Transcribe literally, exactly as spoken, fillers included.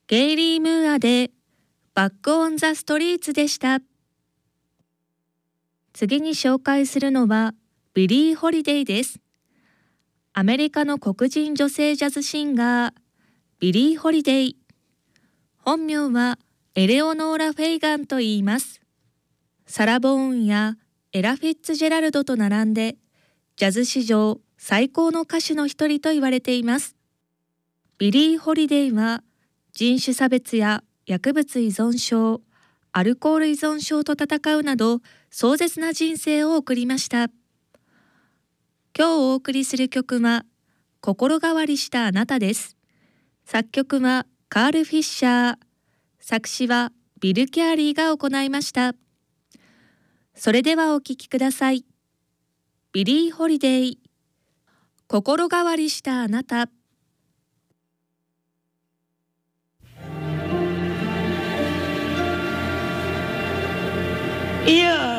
ゲイリー・ムーアでバック・オン・ザ・ストリートでした。次に紹介するのはビリー・ホリデイです。アメリカの黒人女性ジャズシンガービリー・ホリデイ。本名はエレオノーラ・フェイガンと言います。サラ・ボーンやエラ・フィッツジェラルドと並んでジャズ史上最高の歌手の一人と言われています。ビリー・ホリデイは人種差別や薬物依存症、アルコール依存症と戦うなど壮絶な人生を送りました。今日お送りする曲は心変わりしたあなたです。作曲はカール・フィッシャー、作詞はビル・キャーリーが行いました。それではお聴きください。ビリー・ホリデイ、心変わりしたあなた。 いや